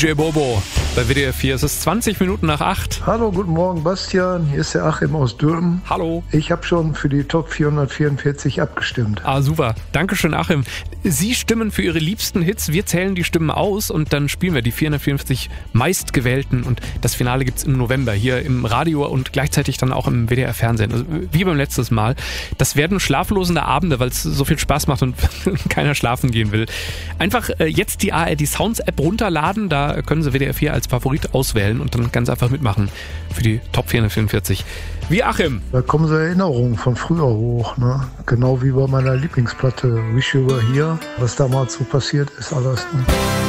DJ Bobo bei WDR 4. Es ist 20 Minuten nach 8. Hallo, guten Morgen, Bastian. Hier ist der Achim aus Dürben. Hallo. Ich habe schon für die Top 444 abgestimmt. Ah, super. Dankeschön, Achim. Sie stimmen für Ihre liebsten Hits. Wir zählen die Stimmen aus und dann spielen wir die 454 meistgewählten. Und das Finale gibt's im November hier im Radio und gleichzeitig dann auch im WDR-Fernsehen. Also wie beim letzten Mal. Das werden schlaflosende Abende, weil es so viel Spaß macht und keiner schlafen gehen will. Einfach jetzt die ARD Sounds App runterladen. Da können Sie WDR 4 als Favorit auswählen und dann ganz einfach mitmachen für die Top 444. Wie Achim. Da kommen so Erinnerungen von früher hoch, ne? Genau wie bei meiner Lieblingsplatte Wish You Were Here, was damals so passiert ist alles. Ne?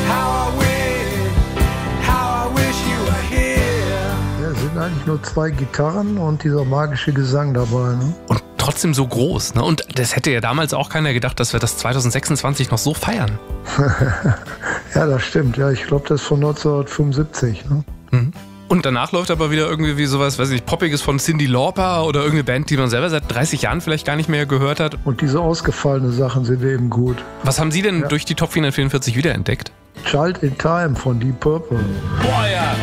Ja, es sind eigentlich nur 2 Gitarren und dieser magische Gesang dabei. Ne? Und trotzdem so groß, ne? Und das hätte ja damals auch keiner gedacht, dass wir das 2026 noch so feiern. Ja, das stimmt. Ja, ich glaube, das ist von 1975. Ne? Mhm. Und danach läuft aber wieder irgendwie wie sowas, weiß ich nicht, Poppiges von Cyndi Lauper oder irgendeine Band, die man selber seit 30 Jahren vielleicht gar nicht mehr gehört hat. Und diese ausgefallenen Sachen sind eben gut. Was haben Sie denn durch die Top 444 wiederentdeckt? Child in Time von Deep Purple. Boah, ja!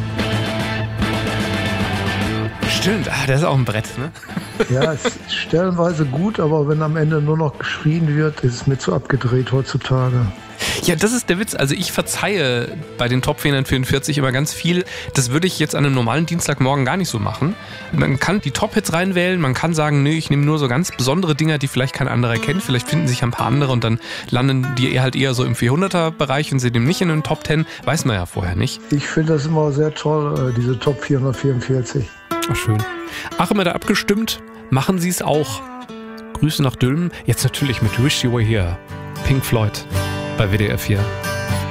Stimmt, der ist auch ein Brett, ne? Ja, es ist stellenweise gut, aber wenn am Ende nur noch geschrien wird, ist es mir zu abgedreht heutzutage. Ja, das ist der Witz. Also ich verzeihe bei den Top 444 immer ganz viel. Das würde ich jetzt an einem normalen Dienstagmorgen gar nicht so machen. Man kann die Top-Hits reinwählen, man kann sagen, nö, ich nehme nur so ganz besondere Dinger, die vielleicht kein anderer kennt. Vielleicht finden sich ein paar andere und dann landen die halt eher so im 400er-Bereich und sie dem nicht in den Top 10. Weiß man ja vorher nicht. Ich finde das immer sehr toll, diese Top 444. Ach, schön. Achim hat abgestimmt. Machen Sie es auch. Grüße nach Dülmen. Jetzt natürlich mit Wish You Were Here. Pink Floyd bei WDR 4.